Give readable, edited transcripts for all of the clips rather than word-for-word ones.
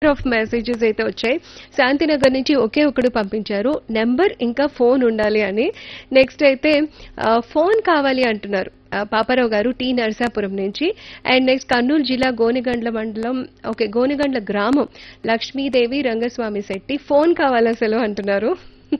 Of messages అయితే వచ్చాయి. శాంతినగర్ నుంచి ఒకే ఒకడు పంపించారు, నెంబర్ ఇంకా ఫోన్ ఉండాలి అని. నెక్స్ట్ అయితే ఫోన్ కావాలి అంటున్నారు పాపారావు గారు టీ నరసాపురం నుంచి. అండ్ నెక్స్ట్ కర్నూలు జిల్లా గోనెగండ్ల మండలం, ఓకే, గోనెగండ్ల గ్రామం లక్ష్మీదేవి రంగస్వామి శెట్టి ఫోన్ కావాలి అసలు అంటున్నారు.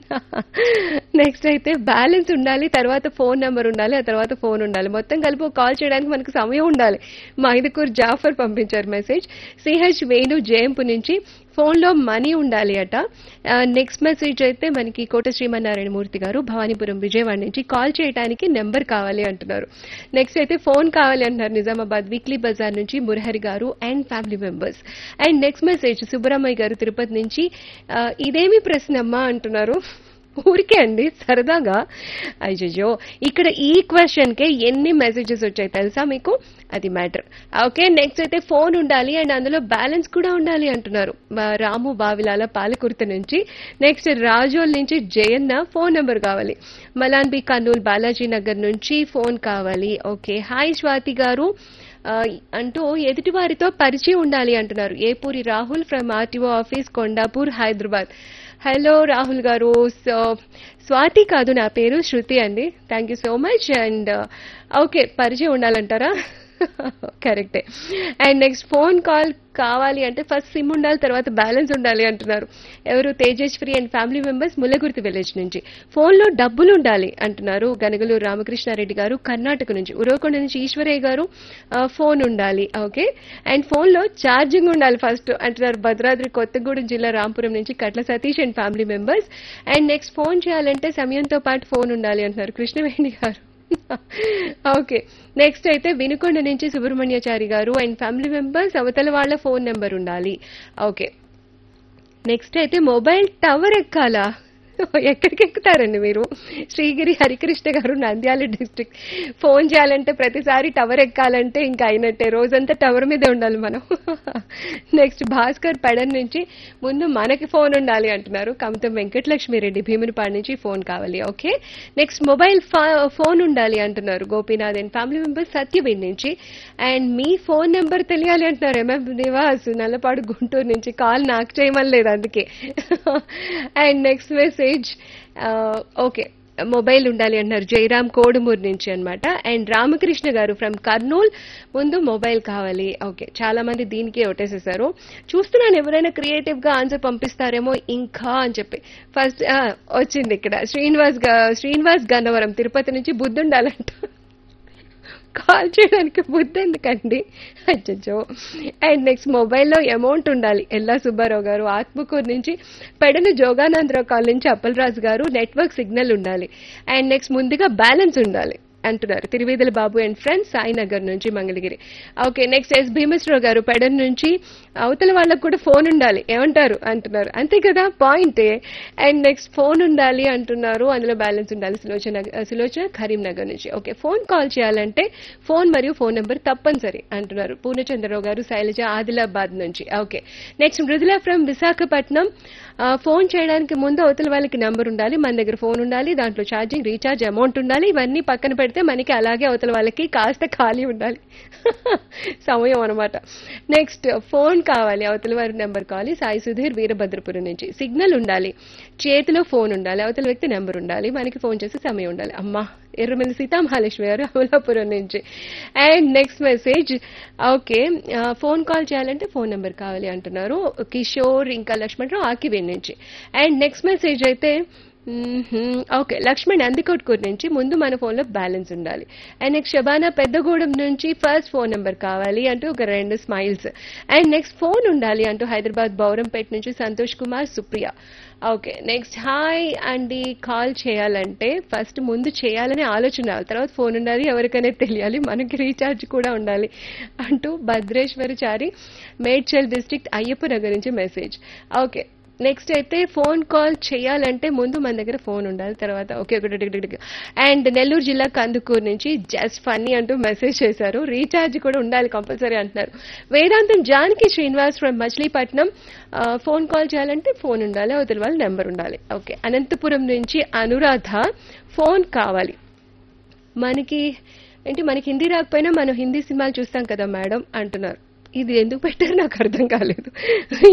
నెక్స్ట్ అయితే బ్యాలెన్స్ ఉండాలి, తర్వాత ఫోన్ నెంబర్ ఉండాలి, ఆ తర్వాత ఫోన్ ఉండాలి, మొత్తం కలిపి ఒక కాల్ చేయడానికి మనకు సమయం ఉండాలి. మైదుకూర్ జాఫర్ పంపించారు మెసేజ్. సిహెచ్ వేణు జయంపు నుంచి ఫోన్లో మనీ ఉండాలి అట. నెక్స్ట్ మెసేజ్ అయితే మనకి కోట శ్రీమన్నారాయణ మూర్తి గారు భవానీపురం విజయవాడ నుంచి కాల్ చేయడానికి నెంబర్ కావాలి అంటున్నారు. నెక్స్ట్ అయితే ఫోన్ కావాలి అంటున్నారు నిజామాబాద్ వీక్లీ బజార్ నుంచి మురహరి గారు and family members. And next message Subbaramaiah గారు తిరుపతి నుంచి ఇదేమి ప్రశ్న అమ్మా అంటున్నారు. ఊరికే అండి సరదాగా. అయ్యో, ఇక్కడ ఈ క్వశ్చన్ కే ఎన్ని మెసేజెస్ వచ్చాయి తెలుసా మీకు, అది మ్యాటర్. ఓకే, నెక్స్ట్ అయితే ఫోన్ ఉండాలి అండ్ అందులో బ్యాలెన్స్ కూడా ఉండాలి అంటున్నారు రాము బావిలాల పాలకుర్తి నుంచి. నెక్స్ట్ రాజోల్ నుంచి జయన్న ఫోన్ నెంబర్ కావాలి. మలాన్ బి కర్నూలు బాలాజీ నగర్ నుంచి ఫోన్ కావాలి. ఓకే, హాయ్ స్వాతి గారు అంటూ ఎదుటి వారితో పరిచయం ఉండాలి అంటున్నారు Epuri Rahul from RTO office Kondapur Hyderabad. Hello Rahul గారు, స్వాతి కాదు నా పేరు శృతి అండి. Thank you so much. And okay, పరిచయం ఉండాలంటారా, కరెక్టే. అండ్ నెక్స్ట్ ఫోన్ కాల్ కావాలి అంటే ఫస్ట్ సిమ్ ఉండాలి, తర్వాత బ్యాలెన్స్ ఉండాలి అంటున్నారు ఎవరు Tejaswi and family members Mullagurthi village నుంచి. ఫోన్లో డబ్బులు ఉండాలి అంటున్నారు గనగలూరు రామకృష్ణారెడ్డి గారు కర్ణాటక నుంచి. ఉరవకొండ నుంచి ఈశ్వరయ్య గారు ఫోన్ ఉండాలి. ఓకే, అండ్ ఫోన్లో ఛార్జింగ్ ఉండాలి ఫస్ట్ అంటున్నారు భద్రాద్రి కొత్తగూడెం జిల్లా రాంపురం నుంచి కట్ల Satish and family members. And next phone చేయాలంటే సమయంతో పాటు ఫోన్ ఉండాలి అంటున్నారు కృష్ణవేణి గారు. ఓకే, నెక్స్ట్ అయితే వినుకొండ నుంచి సుబ్రహ్మణ్యాచారి గారు అండ్ ఫ్యామిలీ మెంబర్స్ అవతల వాళ్ళ ఫోన్ నెంబర్ ఉండాలి. ఓకే, నెక్స్ట్ అయితే మొబైల్ టవర్ ఎక్కాలా, ఎక్కడికి ఎక్కుతారండి మీరు. శ్రీగిరి హరికృష్ణ గారు నంద్యాల డిస్ట్రిక్ట్. ఫోన్ చేయాలంటే ప్రతిసారి టవర్ ఎక్కాలంటే ఇంకా అయినట్టే, రోజంతా టవర్ మీదే ఉండాలి మనం. నెక్స్ట్ భాస్కర్ పెడన్ నుంచి ముందు మనకి ఫోన్ ఉండాలి అంటున్నారు కమతం వెంకటలక్ష్మిరెడ్డి భీమునిపాడు నుంచి ఫోన్ కావాలి. ఓకే, నెక్స్ట్ మొబైల్ ఫోన్ ఉండాలి అంటున్నారు Gopinath and family members Satyavedu నుంచి. అండ్ మీ ఫోన్ నెంబర్ తెలియాలి అంటున్నారు ఎంఎం నివాస్ నల్లపాడు గుంటూరు నుంచి. కాల్ నాకు చేయమని లేదు అందుకే. And next message okay, mobile ఉండాలి అంటున్నారు జయరామ్ కోడుమూరు నుంచి అన్నమాట. అండ్ రామకృష్ణ గారు ఫ్రమ్ కర్నూల్ ముందు మొబైల్ కావాలి. ఓకే, చాలా మంది దీనికే ఒట్టేసేసారు. చూస్తున్నాను ఎవరైనా క్రియేటివ్ గా ఆన్సర్ పంపిస్తారేమో ఇంకా అని చెప్పి. ఫస్ట్ వచ్చింది ఇక్కడ శ్రీనివాస్ గన్నవరం తిరుపతి నుంచి బుద్ధి ఉండాలంట. కాల్ చేయడానికి బుద్ధి ఎందుకండి, అచ్చో. అండ్ నెక్స్ట్ మొబైల్లో అమౌంట్ ఉండాలి ఎల్లా సుబ్బారావు గారు ఆత్మకూరు నుంచి. పెడన జోగానందరావు కాల్ నుంచి అప్పలరాజు గారు నెట్వర్క్ సిగ్నల్ ఉండాలి. అండ్ నెక్స్ట్ ముందుగా బ్యాలెన్స్ ఉండాలి అంటున్నారు తిరువేదల బాబు అండ్ ఫ్రెండ్స్ సాయినగర్ నుంచి Mangalagiri. Okay, next yes Bhimeswara Rao గారు పెడన్ నుంచి అవతల వాళ్ళకు కూడా ఫోన్ ఉండాలి ఏమంటారు అంటున్నారు. అంతే కదా పాయింటే. అండ్ నెక్స్ట్ ఫోన్ ఉండాలి అంటున్నారు, అందులో బ్యాలెన్స్ ఉండాలి సులోచన కరీంనగర్ నుంచి. ఓకే, ఫోన్ కాల్ చేయాలంటే ఫోన్ మరియు ఫోన్ నెంబర్ తప్పనిసరి అంటున్నారు పూర్ణచంద్రరావు గారు శైలజ ఆదిలాబాద్ నుంచి. Okay, next Mrudula from Visakhapatnam. Phone చేయడానికి ముందు అవతల వాళ్ళకి నెంబర్ ఉండాలి, మన దగ్గర ఫోన్ ఉండాలి, దాంట్లో ఛార్జింగ్ రీఛార్జ్ అమౌంట్ ఉండాలి, ఇవన్నీ పక్కన పెడితే మనకి అలాగే అవతల వాళ్ళకి కాస్త ఖాళీ ఉండాలి సమయం అనమాట. నెక్స్ట్ ఫోన్ కావాలి, అవతల వారి నెంబర్ కావాలి సాయి సుధీర్ వీరభద్రపురం నుంచి. సిగ్నల్ ఉండాలి, చేతిలో ఫోన్ ఉండాలి, అవతల వ్యక్తి నెంబర్ ఉండాలి, మనకి ఫోన్ చేసే సమయం ఉండాలి. అమ్మా ఎర్రమల్లి సీతామహాలక్ష్మి గారు అమలాపురం నుంచి. And next message okay, phone call చేయాలంటే ఫోన్ నెంబర్ కావాలి అంటున్నారు కిషోర్ ఇంకా లక్ష్మణరావు ఆకివేణి నుంచి. అండ్ నెక్స్ట్ మెసేజ్ అయితే ఓకే, లక్ష్మణ్ అందుకోట్కూరు నుంచి ముందు మన ఫోన్లో బ్యాలెన్స్ ఉండాలి. అండ్ నెక్స్ట్ శబానా పెద్దగూడెం నుంచి ఫస్ట్ ఫోన్ నెంబర్ కావాలి అంటూ ఒక 2 స్మైల్స్. అండ్ నెక్స్ట్ ఫోన్ ఉండాలి అంటూ హైదరాబాద్ బౌరంపేట నుంచి Santosh Kumar Supriya. Okay, next hi అండి, కాల్ చేయాలంటే ఫస్ట్ ముందు చేయాలనే ఆలోచన రావాలి, తర్వాత ఫోన్ ఉండాలి, ఎవరికైనా తెలియాలి, మనకి రీఛార్జ్ కూడా ఉండాలి అంటూ భద్రేశ్వరచారి మేడ్చల్ డిస్ట్రిక్ట్ అయ్యప్ప నగర్ నుంచి మెసేజ్. ఓకే, నెక్స్ట్ అయితే ఫోన్ కాల్ చేయాలంటే ముందు మన దగ్గర ఫోన్ ఉండాలి, తర్వాత ఓకే ఒకటి. అండ్ నెల్లూరు జిల్లా కందుకూరు నుంచి జస్ట్ ఫన్నీ అంటూ మెసేజ్ చేశారు, రీఛార్జ్ కూడా ఉండాలి కంపల్సరీ అంటున్నారు వేదాంతం Janaki Srinivas from Machilipatnam. Phone call చేయాలంటే ఫోన్ ఉండాలి, అవతల వాళ్ళ నెంబర్ ఉండాలి. ఓకే, అనంతపురం నుంచి అనురాధ ఫోన్ కావాలి. మనకి హిందీ రాకపోయినా మనం హిందీ సినిమాలు చూస్తాం కదా మేడం అంటున్నారు. ఇది ఎందుకు పెట్టారు నాకు అర్థం కాలేదు.